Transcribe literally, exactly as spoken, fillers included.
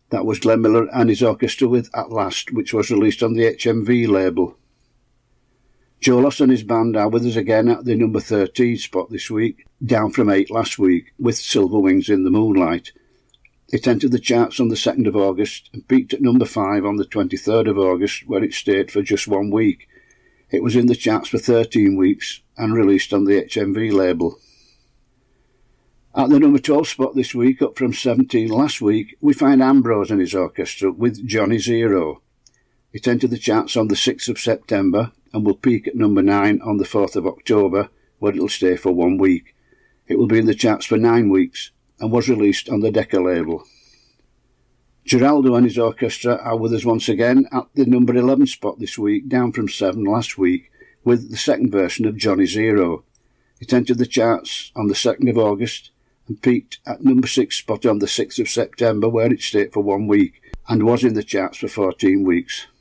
That was Glenn Miller and his orchestra with At Last, which was released on the H M V label. Joe Loss and his band are with us again at the number thirteen spot this week, down from eight last week, with Silver Wings in the Moonlight. It entered the charts on the second of August and peaked at number five on the twenty-third of August, where it stayed for just one week. It was in the charts for thirteen weeks and released on the H M V label. At the number twelve spot this week, up from seventeen last week, we find Ambrose and his orchestra with Johnny Zero. It entered the charts on the sixth of September and will peak at number nine on the fourth of October, where it will stay for one week. It will be in the charts for nine weeks and was released on the Decca label. Geraldo and his orchestra are with us once again at the number eleven spot this week, down from seven last week, with the second version of Johnny Zero. It entered the charts on the second of August and peaked at number six spot on the sixth of September, where it stayed for one week and was in the charts for fourteen weeks.